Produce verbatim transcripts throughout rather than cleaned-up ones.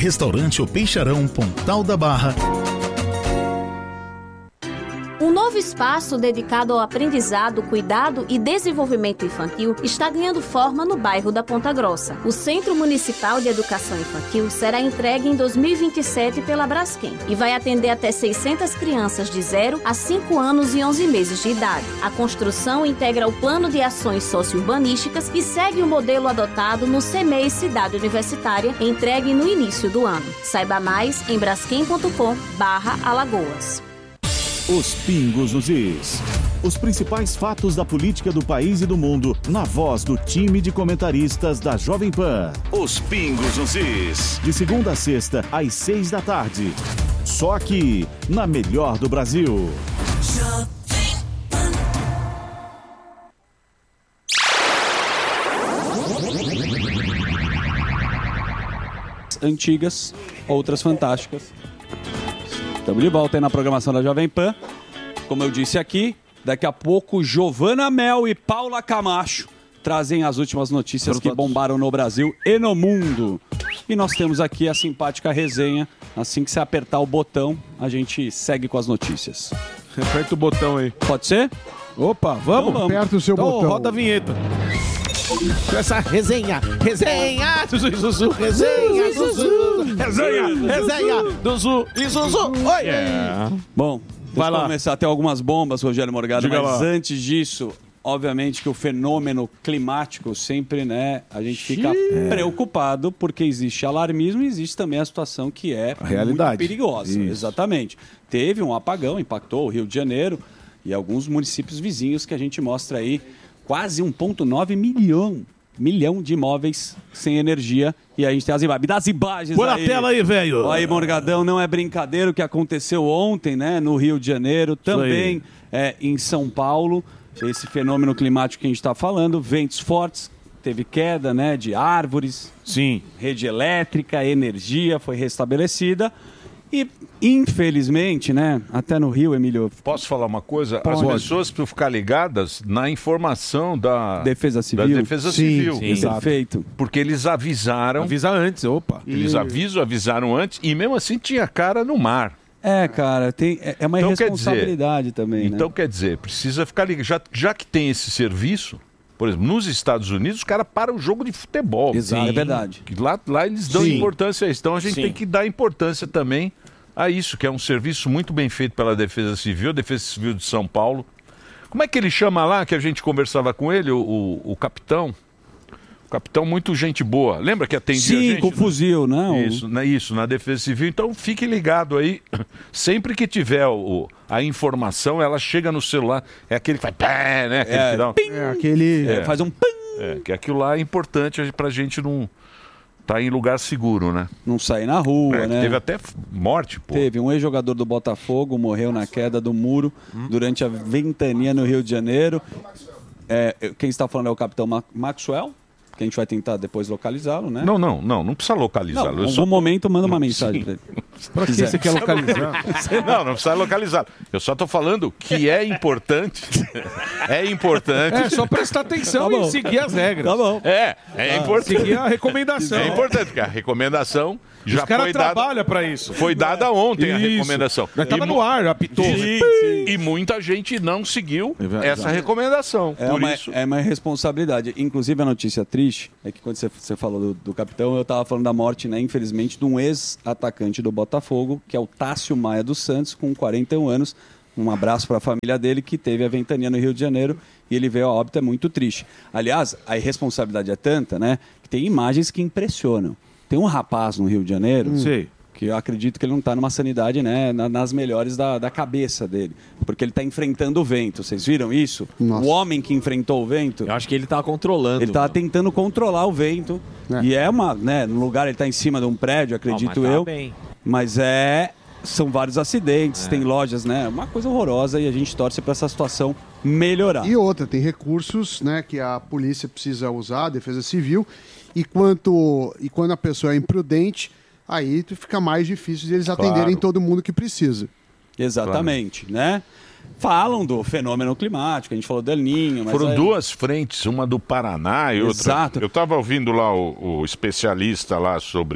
Restaurante O Peixarão, Pontal da Barra. Um novo espaço dedicado ao aprendizado, cuidado e desenvolvimento infantil está ganhando forma no bairro da Ponta Grossa. O Centro Municipal de Educação Infantil será entregue em dois mil e vinte e sete pela Braskem e vai atender até seiscentas crianças de zero a cinco anos e onze meses de idade. A construção integra o Plano de Ações Socio-Urbanísticas e segue o modelo adotado no CEMEI Cidade Universitária, entregue no início do ano. Saiba mais em braskem ponto com barra Alagoas. Os Pingos nos Is. Os principais fatos da política do país e do mundo, na voz do time de comentaristas da Jovem Pan. Os Pingos nos Is. De segunda a sexta, às seis da tarde. Só aqui, na Melhor do Brasil. Antigas, outras fantásticas. Estamos de volta aí na programação da Jovem Pan. Como eu disse aqui, daqui a pouco Giovana Mel e Paula Camacho trazem as últimas notícias que bombaram no Brasil e no mundo. E nós temos aqui a simpática resenha. Assim que você apertar o botão, a gente segue com as notícias. Aperta o botão aí. Pode ser? Opa, vamos? Então vamos. Aperta o seu Então botão. roda a vinheta. Essa resenha, resenha, Zuzu e Zuzu, resenha, Zuzu, resenha, resenha, Zuzu e Zuzu. Oi! Yeah. Bom, vai lá. Começar a ter algumas bombas, Rogério Morgado, Diga mas lá. antes disso, obviamente que o fenômeno climático sempre, né, a gente fica É. preocupado porque existe alarmismo e existe também a situação que é A realidade. muito perigosa. Isso. Exatamente. Teve um apagão, impactou o Rio de Janeiro e alguns municípios vizinhos que a gente mostra aí. Quase um vírgula nove milhão, milhão de imóveis sem energia. E aí a gente tem as imagens. Me dá as imagens Põe aí. na tela aí, velho. Aí, Morgadão, não é brincadeira o que aconteceu ontem, né? No Rio de Janeiro, também é, em São Paulo. Esse fenômeno climático que a gente está falando. Ventos fortes, teve queda, né? De árvores. Sim. Rede elétrica, energia foi restabelecida. E, infelizmente, né, até no Rio, Emílio... Posso falar uma coisa? Pode. As pessoas precisam ficar ligadas na informação da Defesa Civil. Da Defesa Sim, Civil. sim. Perfeito. Porque eles avisaram... Avisa antes, opa. Eles E- avisam, avisaram antes e mesmo assim tinha cara no mar. É, cara, tem, é é uma Então, quer irresponsabilidade também, Então, né? quer dizer, precisa ficar ligado. Já, já que tem esse serviço, por exemplo, nos Estados Unidos, os caras param o jogo de futebol. Exato, Sim. é verdade. Que lá, lá eles dão Sim. importância a isso. Então a gente Sim. tem que dar importância também a isso, que é um serviço muito bem feito pela Defesa Civil, Defesa Civil de São Paulo. Como é que ele chama lá, que a gente conversava com ele, o, o, o capitão? O capitão muito gente boa. Lembra que atendia Sim, a gente? com fuzil, não. Isso, na, isso, na Defesa Civil. Então fique ligado aí. Sempre que tiver o, a informação, ela chega no celular. É aquele que faz pé, né? Aquele É, que dá um- pim. É aquele... É. Faz um pim. É, que aquilo lá é importante pra gente não estar em lugar seguro, né? Não sair na rua, É, que né? teve até f- morte, pô. Teve um ex-jogador do Botafogo, morreu na queda do muro durante a ventania no Rio de Janeiro. É, quem está falando é o capitão Ma- Maxwell, que a gente vai tentar depois localizá-lo, né? Não, não, não, não precisa localizá-lo. Não, Eu em só- algum momento manda uma Não, mensagem sim. pra ele. Pra que Quiser. você quer localizar? Não, não precisa localizá-lo. Eu só tô falando que é importante. É importante. É, só prestar atenção Tá bom. e seguir as regras. Tá bom. É, é importante. Seguir a recomendação. É importante, porque a recomendação já Os caras foi dada. trabalham pra isso. Foi dada ontem a Isso. recomendação. Já tava E no mu- ar, apitou. Sim, sim. E muita gente não seguiu verdade. essa recomendação. É Por uma, isso. é uma responsabilidade. Inclusive, a notícia triste é que quando você, você falou do, do capitão, eu estava falando da morte, né, infelizmente, de um ex-atacante do Botafogo, que é o Tássio Maia dos Santos, com quarenta e um anos. Um abraço para a família dele, que teve a ventania no Rio de Janeiro e ele veio a óbito, é muito triste. Aliás, a irresponsabilidade é tanta, né, que tem imagens que impressionam. Tem um rapaz no Rio de Janeiro... Sei. que eu acredito que ele não está numa sanidade, né, na- nas melhores da, da cabeça dele. Porque ele está enfrentando o vento. Vocês viram isso? Nossa. O homem que enfrentou o vento, Eu acho que ele tá controlando. ele estava tentando controlar o vento. É. E é uma, né, no lugar, ele está em cima de um prédio, acredito Ó, mas tá eu. bem. Mas é... São vários acidentes, tem lojas, né? Uma coisa horrorosa e a gente torce para essa situação melhorar. E outra, tem recursos, né, que a polícia precisa usar, a Defesa Civil, e, quanto, e quando a pessoa é imprudente, aí fica mais difícil de eles Claro. atenderem todo mundo que precisa. Exatamente, né? Falam do fenômeno climático, a gente falou do El Niño, mas Foram aí- duas frentes, uma do Paraná e outra. Exato. Eu estava ouvindo lá o, o especialista lá sobre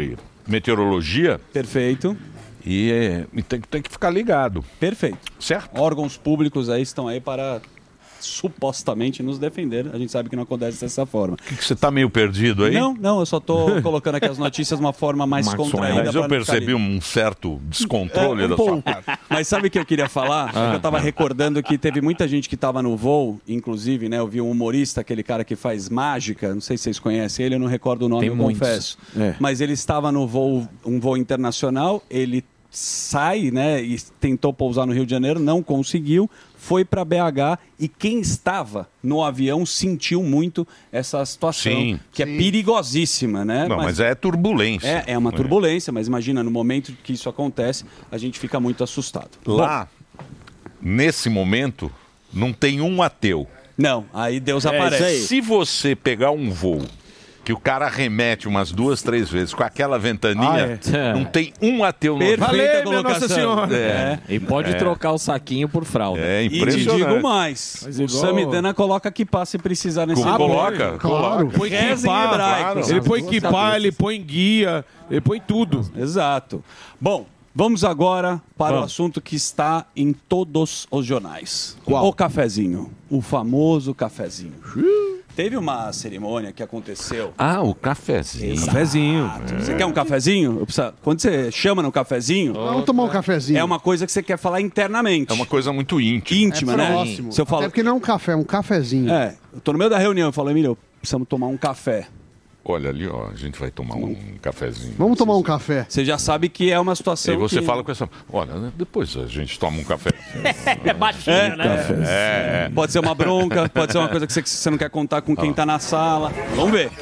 meteorologia. Perfeito. E, é, e tem, tem que ficar ligado. Perfeito. Certo? Órgãos públicos aí estão aí para supostamente nos defender. A gente sabe que não acontece dessa forma. Que que você está meio perdido aí? Não, não, eu só estou colocando aqui as notícias de uma forma mais Mas contraída. Mas eu percebi um certo descontrole É, um da pouco. sua parte. Mas sabe o que eu queria falar? Ah. Eu estava recordando que teve muita gente que estava no voo, inclusive, né? Eu vi um humorista, aquele cara que faz mágica, não sei se vocês conhecem ele, eu não recordo o nome, Tem eu muitos. confesso. É. Mas ele estava no voo, um voo internacional, ele sai, né, e tentou pousar no Rio de Janeiro, não conseguiu, foi para B H e quem estava no avião sentiu muito essa situação, Sim. que Sim. é perigosíssima, né? Não, mas é turbulência. É, é uma turbulência, mas imagina, no momento que isso acontece, a gente fica muito assustado. Lá, nesse momento, não tem um ateu. Não, aí Deus É aparece. isso aí. Se você pegar um voo que o cara remete umas duas, três vezes com aquela ventaninha, Ah, é. não tem um ateu no Perfeita Valeu, colocação. minha Nossa Senhora. É. E pode trocar o saquinho por fralda. É E te impressionante. digo mais, Mas o igual- Samidana coloca que passa se precisar nesse Co- voo. coloca, coloca. Põe Reza em equipar, hebraico. claro. Ele põe equipar, ele põe guia, ele põe tudo. Exato. Bom, vamos agora para o Vamos. assunto que está em todos os jornais. Qual? O cafezinho. O famoso cafezinho. Teve uma cerimônia que aconteceu. Ah, o cafezinho. Exato. Cafezinho. Você quer um cafezinho? Eu preciso- Quando você chama no cafezinho, Vamos tomar um cafezinho. é uma coisa que você quer falar internamente. É uma coisa muito íntima. íntima, né? Próximo. Se eu falo, Até porque não é um café, é um cafezinho. é, eu tô no meio da reunião, eu falo, Emílio, precisamos tomar um café. Olha ali, ó, a gente vai tomar um cafezinho. Vamos tomar um café. Você já sabe que é uma situação E você que... fala com essa... Olha, né, depois a gente toma um café. É baixinho, É, né? É, é. Pode ser uma bronca, pode ser uma coisa que você, que você não quer contar com quem tá na sala. Vamos ver.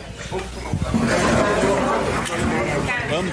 Vamos.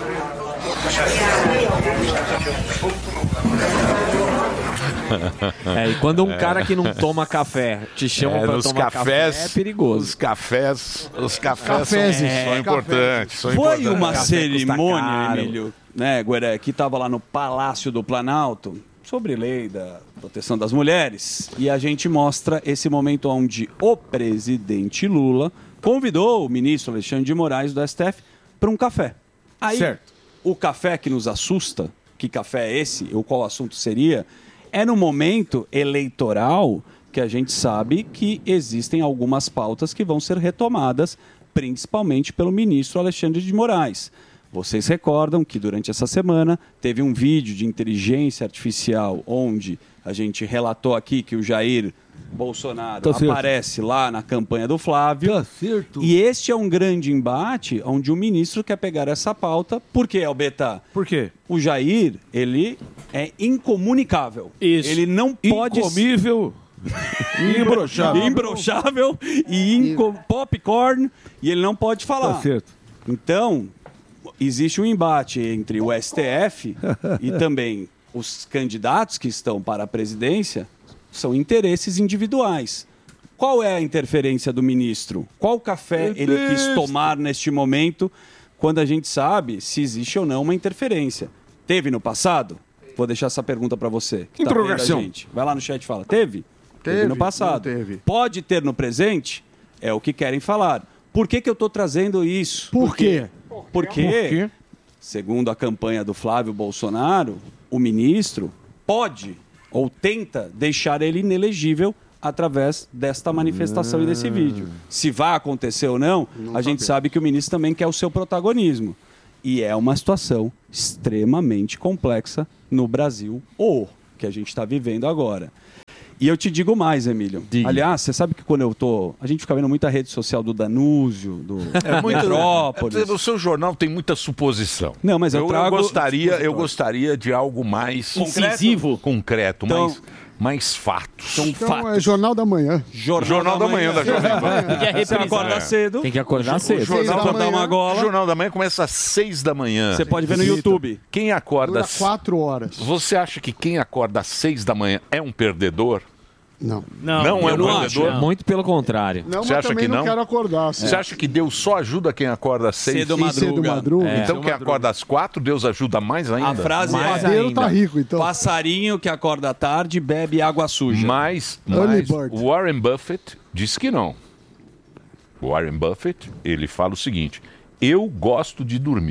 É, e quando um cara que não toma café te chama É, pra nos tomar cafés, café, é perigoso. Os cafés, os cafés Cafézes. são, É, são importantes. São Foi importantes. uma Café cerimônia, custa caro. Emílio, né, Gueré, que estava lá no Palácio do Planalto, sobre lei da proteção das mulheres, e a gente mostra esse momento onde o presidente Lula convidou o ministro Alexandre de Moraes do S T F para um café. Aí, Certo. o café que nos assusta, que café é esse, ou qual assunto seria, é no momento eleitoral que a gente sabe que existem algumas pautas que vão ser retomadas, principalmente pelo ministro Alexandre de Moraes. Vocês recordam que durante essa semana teve um vídeo de inteligência artificial onde a gente relatou aqui que o Jair Bolsonaro Tá certo. aparece lá na campanha do Flávio. E este é um grande embate onde o ministro quer pegar essa pauta. Por quê, Albeta? Por quê? O Jair, ele é incomunicável. Isso. Ele não pode... Incomível. Imbrochável. Imbrochável e inco... popcorn, e ele não pode falar. Tá certo. Então, existe um embate entre o S T F e também os candidatos que estão para a presidência, são interesses individuais. Qual é a interferência do ministro? Qual café ele quis tomar neste momento, quando a gente sabe se existe ou não uma interferência? Teve no passado? Vou deixar essa pergunta para você. Que tá vendo a Interrogação. gente. Vai lá no chat e fala. Teve? Teve, no passado. não teve. Pode ter no presente? É o que querem falar. Por que, que eu estou trazendo isso? Por quê? Porque, Por quê? segundo a campanha do Flávio Bolsonaro, o ministro pode ou tenta deixar ele inelegível através desta manifestação e desse vídeo. Se vai acontecer ou não, a gente sabe que o ministro também quer o seu protagonismo. E é uma situação extremamente complexa no Brasil, ou que a gente está vivendo agora. E eu te digo mais, Emílio. Diga. Aliás, você sabe que quando eu tô... A gente fica vendo muita rede social do Danúzio, do É muito- Metrópolis. O seu jornal tem muita suposição. Não, mas eu trago- gostaria, eu gostaria de algo mais Incisivo. concreto, Então- mais, mais fatos. São Então fatos. é Jornal da Manhã. Jornal, Jornal da Manhã da Jovem Pan. Podia Você reprisar. acorda É. cedo, Tem que acordar O cedo. Seis jornal, da dá uma manhã. o gola, jornal da Manhã começa às seis da manhã. você pode ver no YouTube. Quem acorda... Dura quatro horas. Você acha que quem acorda às seis da manhã é um perdedor? Não. Não, Não é eu um não perdedor? acho. Muito pelo contrário. Não, Você mas acha também que não não? quero acordar. assim. Você acha que Deus só ajuda quem acorda às seis? Cedo E cedo madruga. madruga. É. Então quem acorda às quatro, Deus ajuda mais ainda? A frase O Mais é: padeiro ainda. tá rico, então. passarinho que acorda tarde bebe água suja. Mas, Early mas bird. Warren Buffett diz que não. Warren Buffett, ele fala o seguinte: eu gosto de dormir.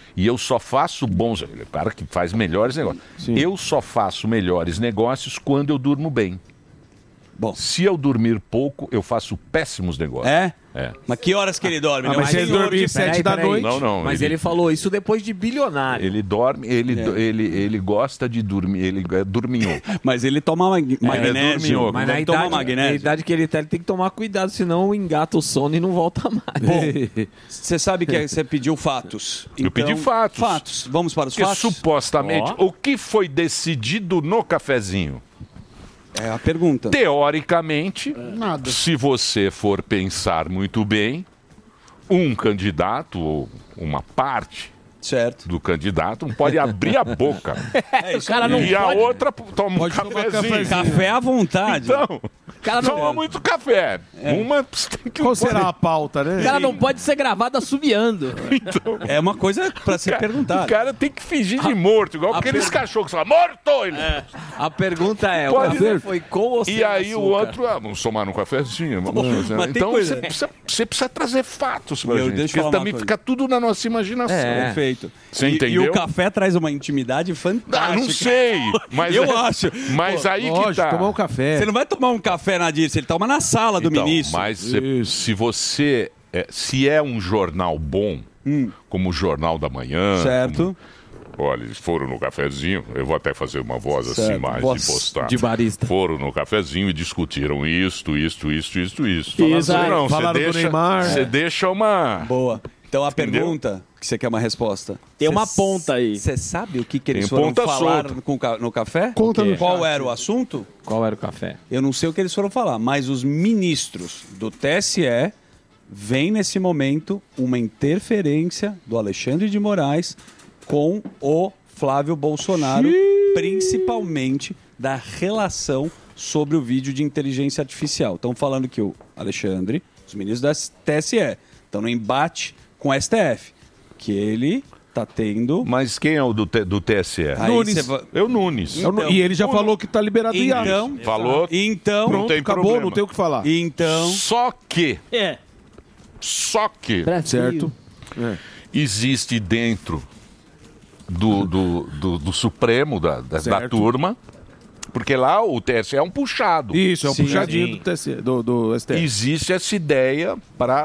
E eu só faço bons... Ele é o cara que faz melhores negócios. Sim. Eu só faço melhores negócios quando eu durmo bem. Bom. Se eu dormir pouco, eu faço péssimos negócios. É? É. Mas que horas que ele dorme? Ah, né? mas Um se ele senhor dormir de- sete da noite... Não, não. Mas ele... falou isso depois de bilionário. Ele dorme, ele, É. ele, ele gosta de dormir, ele é dorminhou. Mas ele toma mag- magnésio. dorminhoco. Mas Ele na toma idade, na magnésio. idade que ele tá, ele tem que tomar cuidado, senão engata o sono e não volta mais. Bom, você sabe que você pediu fatos. Eu pedi fatos. Fatos. Vamos para os Porque fatos? supostamente, Ó. o que foi decidido no cafezinho? É a pergunta. Teoricamente, Nada. se você for pensar muito bem, um candidato ou uma parte Certo. do candidato não pode abrir a boca. É, O cara não e a pode... outra toma um Pode tomar cafezinho. cafezinho. Café à vontade. Então, cara não- toma muito café. Uma você tem que Qual será a pauta, né? O cara não pode ser gravado assobiando. Então, É uma coisa para ser o perguntada. cara tem que fingir de morto, igual aqueles cachorros que falam, morto! Ele... A pergunta é, Pode o café ser. foi com ou sem E aí açúcar? o outro, ah, vamos tomar um cafezinho. Vamos fazer. mas tem Então coisa- você precisa, você precisa trazer fatos pra Eu- gente, deixa eu porque falar uma também coisa. fica tudo na nossa imaginação. É. Perfeito. Você E- entendeu? E o café traz uma intimidade fantástica. Ah, não sei, mas Eu é- acho. Mas aí que Lógico, tá. tomar um café. Você não vai tomar um café na Dirce, ele toma na sala do Então, ministro. mas se, se você, é, se é um jornal bom, como o Jornal da Manhã, Hum. Certo. como- olha, eles foram no cafezinho, eu vou até fazer uma voz assim Certo, mais voz e postar. de barista. Foram no cafezinho e discutiram isto, isto, isto, isto, isto. Exato. Não, você Falaram do deixa, Neymar. você deixa uma... Boa. Então a Entendeu? pergunta, que você quer uma resposta. Tem Cê uma s- ponta aí. Você sabe o que, que eles Tem foram ponta falar solta. com ca- no café? Conta no Qual chat. era o assunto? Qual era o café? Eu não sei o que eles foram falar, mas os ministros do T S E veem nesse momento uma interferência do Alexandre de Moraes com o Flávio Bolsonaro, principalmente da relação sobre o vídeo de inteligência artificial. Estão falando que o Alexandre, os ministros da T S E, estão no embate com o S T F, que ele está tendo... Mas quem é o do, T- do T S E? Aí Nunes. cê va- É o Nunes. Então, e ele já falou que tá liberado o I A. Então, Falou. então, Não tem Acabou, problema. não tem o que falar. então, Só que, É. só que Certo? existe dentro do, do, do, do Supremo, da, da, da Certo. turma, porque lá o T S E é um puxado. Isso, é um Sim, puxadinho sim. do, T S E, do, do S T F. Existe essa ideia para...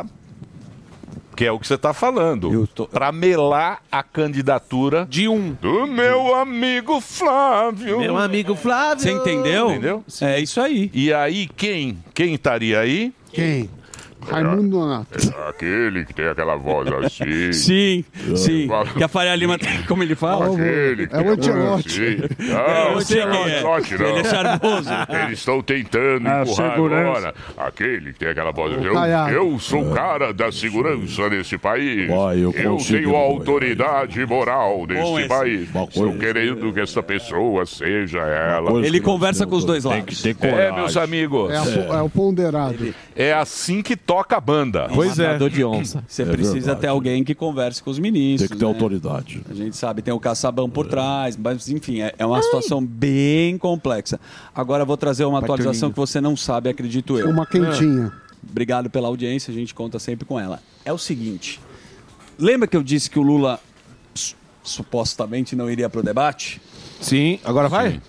Que é o que você está falando. Eu tô- Para melar a candidatura De um. do meu amigo Flávio. Meu amigo Flávio. você entendeu? Entendeu? É isso aí. E aí, quem? Quem estaria aí? Quem? Raimundo Donato. É aquele que tem aquela voz assim. Sim, sim. Que a Faria Lima tem, como ele fala? Aquele que É o Ancelotti. Não, Eu sei quem é. Ancelotti, não. Ele é charmoso. Eles estão tentando A empurrar segurança. agora. Aquele que tem aquela voz. Eu, Caiado. eu sou o cara da segurança nesse país. Vai, eu eu consigo. tenho a autoridade moral Bom desse esse. país. Uma Estou coisa. querendo que essa pessoa seja ela. Ele conversa com os dois lados. É, meus amigos, É, a po- é o ponderado. é assim que toca a banda. Pois é. Matador de onça. Você precisa ter alguém que converse com os ministros. né? autoridade. A gente sabe, tem o caçabão por trás, mas enfim, é, é uma situação bem complexa. Agora eu vou trazer uma atualização que você não sabe, acredito eu. Uma quentinha. Obrigado pela audiência, a gente conta sempre com ela. É o seguinte, lembra que eu disse que o Lula su- supostamente não iria para o debate? Sim, agora vai? Sim.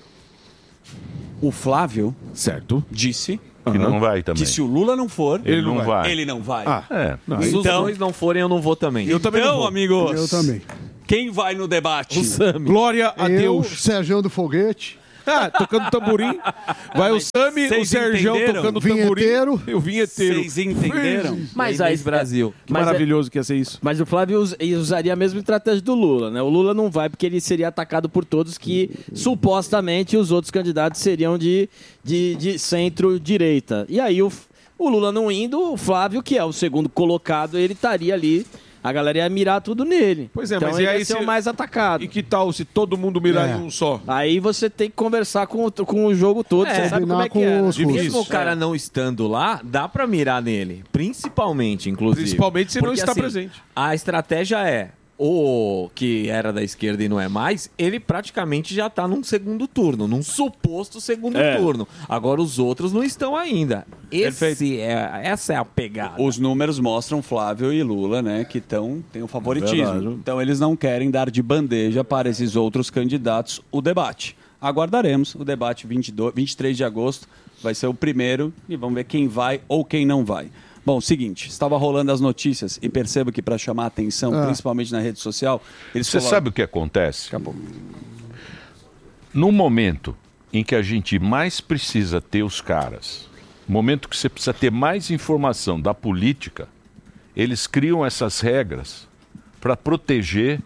O Flávio Certo. disse Que não vai também. que se o Lula não for, Ele não vai. ele não vai. Ah, É. não, Se os Então- dois não forem, eu não vou também. eu também não Então, vou. amigos, Eu também. quem vai no debate? Glória a Eu, Deus. Serjão do Foguete, Ah, tocando tamborim. Vai o Sami, o vocês Serjão entenderam? tocando tamborim. Vinheteiro. E o vinheteiro. Vocês entenderam? Mas E aí, aí, Brasil. Que Mas é- maravilhoso que ia ser isso. Mas o Flávio us- usaria a mesma estratégia do Lula, né? O Lula não vai porque ele seria atacado por todos que supostamente os outros candidatos seriam de, de, de centro-direita. E aí o, o Lula não indo, o Flávio, que é o segundo colocado, ele estaria ali. A galera ia mirar tudo nele. Pois é, então mas ele e aí ia ser se- o mais atacado. E que tal se todo mundo mirar É. em um só? Aí você tem que conversar com, o- com o jogo todo, É, você sabe como é combinar que é. com né? os Difícil. Mesmo o cara não estando lá, dá pra mirar nele. Principalmente, inclusive. Principalmente se não Porque, está assim, presente. A estratégia é o que era da esquerda e não é mais, ele praticamente já está num segundo turno, num suposto segundo É. turno. Agora os outros não estão ainda. Esse é, essa é a pegada. Os números mostram Flávio e Lula, né, que tão, têm o favoritismo. Verdade. Então eles não querem dar de bandeja para esses outros candidatos o debate. Aguardaremos o debate vinte e dois, vinte e três de agosto, vai ser o primeiro e vamos ver quem vai ou quem não vai. Bom, seguinte, estava rolando as notícias e percebo que para chamar a atenção, Ah. principalmente na rede social, eles Você colocaram- sabe o que acontece? Acabou. No momento em que a gente mais precisa ter os caras, momento que você precisa ter mais informação da política, eles criam essas regras para proteger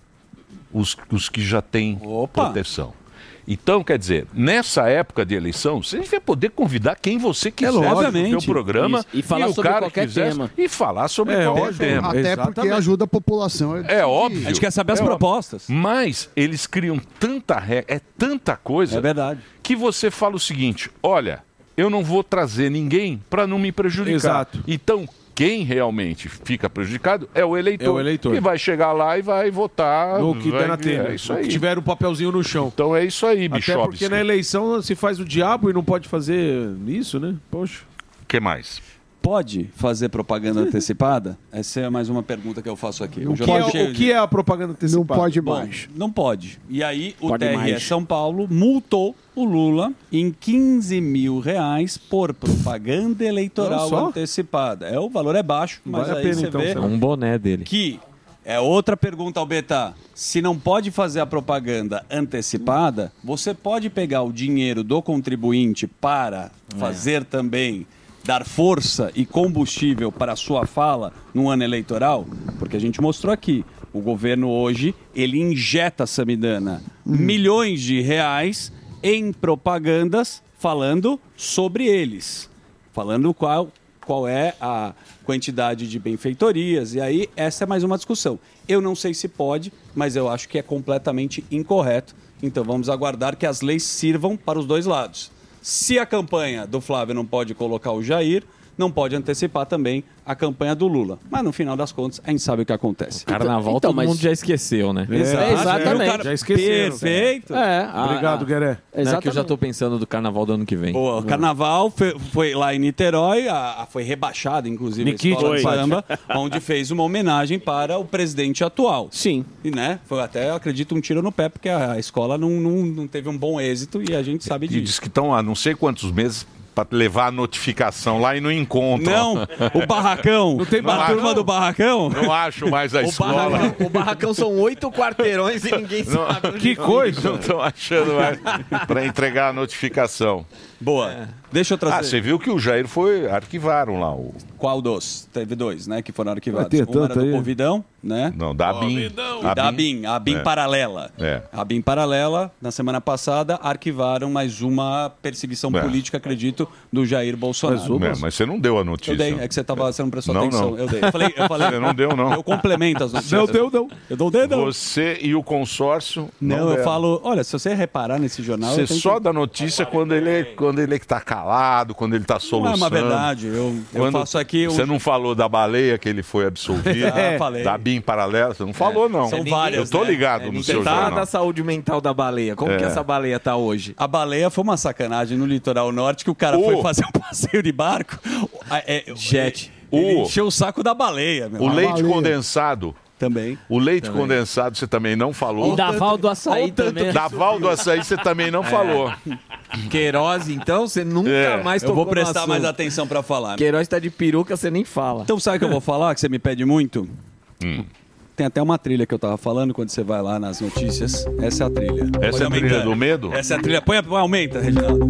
os, os que já têm proteção. Então, quer dizer, nessa época de eleição, você vai poder convidar quem você quiser no seu programa Isso. E falar o sobre cara qualquer quiser, tema. E falar sobre É, qualquer óbvio. tema. Até porque ajuda a população. É óbvio. A gente quer saber as É óbvio. propostas. Mas eles criam tanta regra, é tanta coisa. É verdade. Que você fala o seguinte: olha, eu não vou trazer ninguém para não me prejudicar. Exato. Então, quem realmente fica prejudicado é o eleitor. É o eleitor. Que vai chegar lá e vai votar. No que vai, der na telha. É isso No que aí. tiver o papelzinho no chão. Então é isso aí, Até Bichop. porque na eleição se faz o diabo e não pode fazer isso, né? Poxa. O que mais? Pode fazer propaganda antecipada? Essa é mais uma pergunta que eu faço aqui. O Um que, jornal é, cheio o de- que é a propaganda antecipada? Bom, não pode. E aí o Pode T R E mais. São Paulo multou o Lula em quinze mil reais por propaganda eleitoral Não só? antecipada. É, o valor é baixo, mas Vale a aí pena, você então, vê será? Um boné dele. que é outra pergunta ao Betá. Se não pode fazer a propaganda antecipada, você pode pegar o dinheiro do contribuinte para fazer também, dar força e combustível para a sua fala no ano eleitoral? Porque a gente mostrou aqui, o governo hoje, ele injeta, Samidana, milhões de reais em propagandas falando sobre eles. Falando qual, qual é a quantidade de benfeitorias. E aí, essa é mais uma discussão. Eu não sei se pode, mas eu acho que é completamente incorreto. Então vamos aguardar que as leis sirvam para os dois lados. Se a campanha do Flávio não pode colocar o Jair, não pode antecipar também a campanha do Lula. Mas no final das contas, a gente sabe o que acontece. Carnaval Então, todo mas- mundo já esqueceu, né? Exato. É, exatamente. O cara- Já esqueceram. Perfeito. É, Obrigado, Gueré. Não, é que eu já tô pensando do carnaval do ano que vem. Pô, o carnaval foi, foi lá em Niterói, a, a- foi rebaixado, inclusive, Nikit. a escola de Foi. samba, onde fez uma homenagem para o presidente atual. Sim. E, né, foi até, eu acredito, um tiro no pé, porque a, a escola não, não, não teve um bom êxito e a gente sabe E disso. diz que estão há não sei quantos meses para levar a notificação lá e não encontram. Não, o barracão. Não tem a barracão? turma do barracão. Não acho mais a O escola. barracão, o barracão são oito quarteirões e ninguém sabe. onde Que fica. coisa! Não estão achando mais para entregar a notificação. Boa. Deixa eu trazer. Ah, você viu que o Jair foi. Arquivaram lá. O... Qual dos? Teve dois, né, que foram arquivados. Vai ter Um era tanto do aí? Covidão, né? Não, da ABIN. E da ABIN, a ABIN É. paralela. É. A ABIN paralela, na semana passada, arquivaram mais uma perseguição É. política, acredito, do Jair Bolsonaro. É, mas você não deu a notícia. Eu dei, é que você, tava, você não prestou Não, atenção. não. Eu dei. Eu falei, eu falei, Você não deu, não. Eu complemento as notícias. Não deu, não. Eu dou o dedo. Você e o consórcio. Não, eu deram. falo, olha, se você reparar nesse jornal... Você eu tenho só que- dá notícia quando ele, quando ele está calado, quando ele está Não soluçando. é uma verdade, eu, eu Quando faço aqui... Você o- não falou da baleia que ele foi absolvido? Ah, falei. Da BIM paralela? Você não falou, não. São várias, Eu tô né? ligado É, no seu Tá jornal. da saúde mental da baleia. Como É. que essa baleia tá hoje? A baleia foi uma sacanagem no litoral norte que o cara Ô. foi fazer um passeio de barco. É, Jet. Ele O- encheu o saco da baleia, meu. O A leite baleia. condensado. Também. O leite Também. condensado você também não falou. E da Val do Açaí também. Da Val do Açaí você também não É. falou. Queiroz, então, você nunca É. mais Eu tocou vou prestar no mais assunto. atenção pra falar. Queiroz tá de peruca, você nem fala. Então sabe o que eu vou falar, que você me pede muito? Hum. Tem até uma trilha que eu tava falando quando você vai lá nas notícias. Essa é a trilha. Essa Põe é a trilha aumentando. do medo? Essa é a trilha. Põe, põe aumenta, Reginaldo.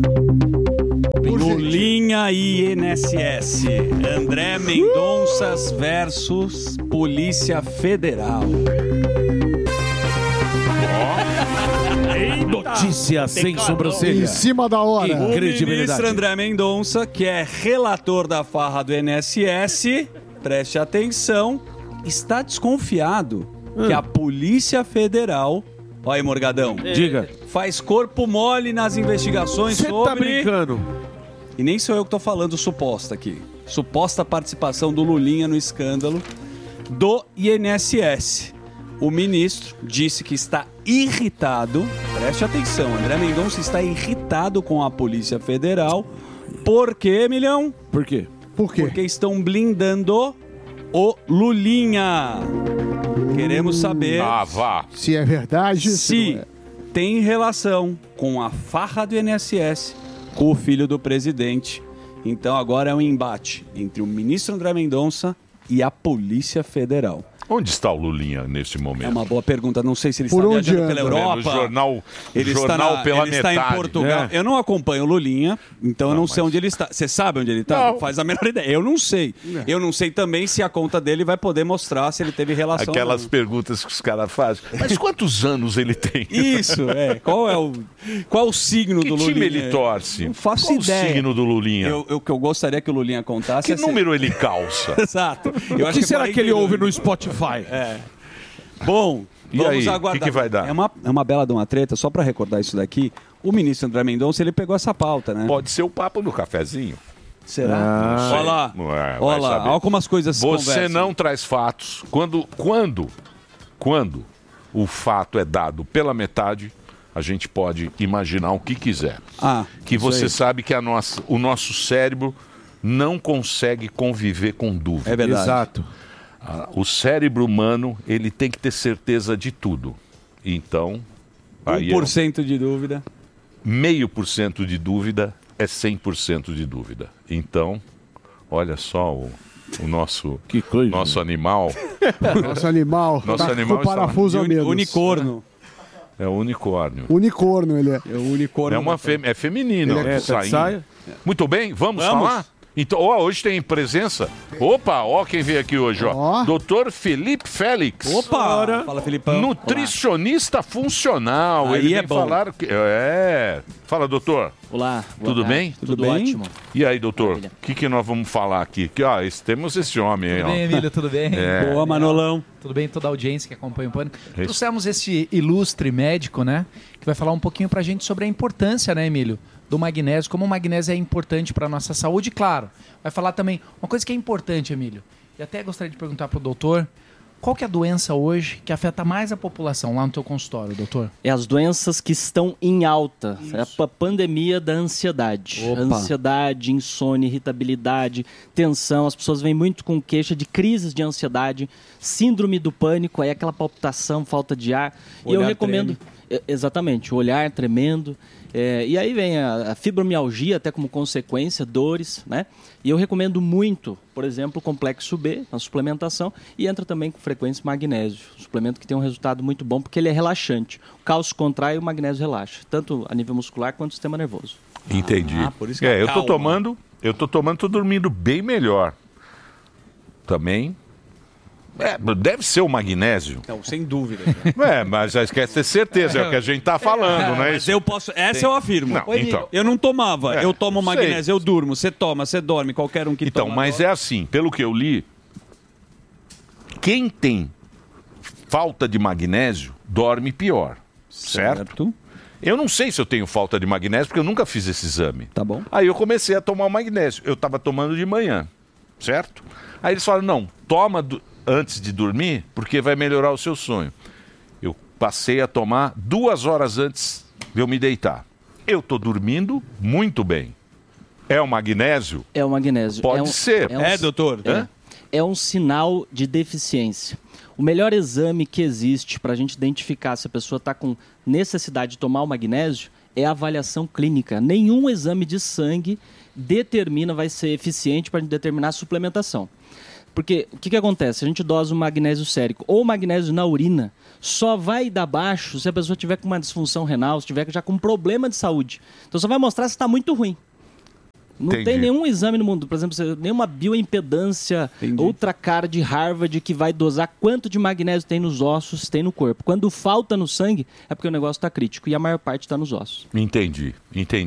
Lulinha e I N S S. André Mendonças versus Polícia Federal. Notícia sem sobrancelha. Em cima da hora. O Credibilidade. ministro André Mendonça, que é relator da farra do I N S S, preste atenção, está desconfiado que a Polícia Federal, olha aí, Morgadão, Diga. faz corpo mole nas investigações Você sobre... tá brincando? E nem sou eu que tô falando suposta aqui. Suposta participação do Lulinha no escândalo do I N S S. o ministro disse que está irritado, preste atenção, André Mendonça está irritado com a Polícia Federal. Por quê, Milhão? Por quê? Por quê? Porque estão blindando o Lulinha. Queremos saber Ah, vá. Se é verdade, se não é. tem relação com a farra do I N S S com o filho do presidente. Então agora é um embate entre o ministro André Mendonça e a Polícia Federal. Onde está o Lulinha nesse momento? É uma boa pergunta. Não sei se ele Por está onde viajando pela anda? Europa. É, no jornal, Ele, jornal está, na, pela ele está metade. em Portugal. É. Eu não acompanho o Lulinha, então eu não Não, sei mas- onde ele está. Você sabe onde ele está? Não. Faz a menor ideia. Eu não sei. Eu não sei também se a conta dele vai poder mostrar se ele teve relação. Aquelas ou não. perguntas que os caras fazem. Mas quantos anos ele tem? Isso, é. Qual é o, qual o signo Que do Lulinha? time ele torce? Não faço Qual ideia. o signo do Lulinha? Eu, eu, que eu gostaria que o Lulinha contasse. Que é se- número ele calça? Exato. Eu O acho que será que ele quarenta e dois. ouve no Spotify? É. Bom, E vamos aí, aguardar. que que vai dar? É uma, é uma bela de uma treta, só para recordar isso daqui. O ministro André Mendonça, ele pegou essa pauta, né? Pode ser o papo do cafezinho. Será? Não sei. Olha lá. Não é, vai Olha lá, saber. olha como as coisas se Você conversam. não traz fatos. Quando, quando, quando o fato é dado pela metade, a gente pode imaginar o que quiser. Ah, Que isso você aí. sabe que a nossa, o nosso cérebro não consegue conviver com dúvida. É verdade. Exato. Ah, O cérebro humano, ele tem que ter certeza de tudo. Então, aí um por cento de dúvida. é meio por cento de dúvida é cem por cento de dúvida. Então, olha só o, o nosso, Que coisa. nosso animal. Nosso animal. Nosso tá animal com o parafuso a Uni- menos. unicórnio. É o unicórnio. Unicórnio, ele é. É o unicórnio. É, uma fê- é feminino. Ele ó, é- com tá de sainha. saia? Muito bem, vamos, Vamos. falar? Então, ó, hoje tem presença. Opa, ó quem veio aqui hoje, ó. Ó. doutor Felipe Félix. Opa! Fala, Felipão. Nutricionista funcional. Aí Ele é vem bom. falar que é. Fala, doutor. Olá. boa Tudo tarde. bem? Tudo, Tudo bem? ótimo. E aí, doutor? Maravilha. O que, que nós vamos falar aqui? Que, ó, esse- temos esse homem aí, Tudo ó. bem, Emílio? Tudo bem? É. Boa, Manolão. Tudo bem, toda a audiência que acompanha o Pânico. Isso. Trouxemos esse ilustre médico, né? Que vai falar um pouquinho pra gente sobre a importância, né, Emílio? Do magnésio, como o magnésio é importante para nossa saúde, claro. Vai falar também uma coisa que é importante, Emílio. E até gostaria de perguntar pro doutor, qual que é a doença hoje que afeta mais a população lá no teu consultório, doutor? É as doenças que estão em alta. É a pa- pandemia da ansiedade. Opa. Ansiedade, insônia, irritabilidade, tensão. As pessoas vêm muito com queixa de crises de ansiedade, síndrome do pânico, aí aquela palpitação, falta de ar. E eu Olhar recomendo... É, exatamente, o olhar tremendo. É, e aí vem a, a fibromialgia, até como consequência, dores, né? E eu recomendo muito, por exemplo, o complexo B, na suplementação, e entra também com frequência magnésio. Um suplemento que tem um resultado muito bom, porque ele é relaxante. O cálcio contrai e o magnésio relaxa, tanto a nível muscular quanto o sistema nervoso. Entendi. Ah, por isso que é, eu tô acalma. tomando, eu tô tomando, tô dormindo bem melhor. Também. É, deve ser o magnésio. Não, sem dúvida. É, mas já quer ter certeza, é o que a gente tá falando, não é Mas isso? eu posso. Essa eu afirmo. Não, então. Eu não tomava. É, eu tomo sei. magnésio, eu durmo. Você toma, você dorme. Qualquer um que Então, toma. mas é assim, pelo que eu li, quem tem falta de magnésio dorme pior, certo? Eu não sei se eu tenho falta de magnésio, porque eu nunca fiz esse exame. Tá bom. Aí eu comecei a tomar o magnésio. Eu estava tomando de manhã, certo? Aí eles falaram, não, toma do- antes de dormir, porque vai melhorar o seu sonho. Eu passei a tomar duas horas antes de eu me deitar. Eu estou dormindo muito bem. É o magnésio? É o magnésio. Pode é um, ser. um- É, doutor? É, Hã? é um sinal de deficiência. O melhor exame que existe para a gente identificar se a pessoa está com necessidade de tomar o magnésio é a avaliação clínica. Nenhum exame de sangue determina, vai ser eficiente para determinar a suplementação. Porque o que, que acontece? A gente dosa o magnésio sérico ou o magnésio na urina, só vai dar baixo se a pessoa tiver com uma disfunção renal, se tiver já com um problema de saúde. Então só vai mostrar se está muito ruim. Não Entendi. tem nenhum exame no mundo, por exemplo, você- nenhuma bioimpedância ultracara de Harvard que vai dosar quanto de magnésio tem nos ossos, tem no corpo. Quando falta no sangue, é porque o negócio está crítico e a maior parte está nos ossos. Entendi, entendi.